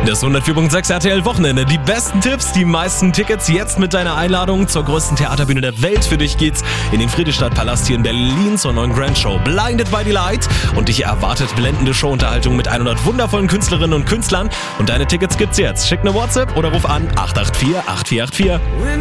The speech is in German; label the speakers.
Speaker 1: Das 104.6 RTL Wochenende. Die besten Tipps, die meisten Tickets jetzt mit deiner Einladung zur größten Theaterbühne der Welt. Für dich geht's in den Friedrichstadtpalast hier in Berlin zur neuen Grand Show Blinded by the Light. Und dich erwartet blendende Showunterhaltung mit 100 wundervollen Künstlerinnen und Künstlern. Und deine Tickets gibt's jetzt. Schick eine WhatsApp oder ruf an 884 8484.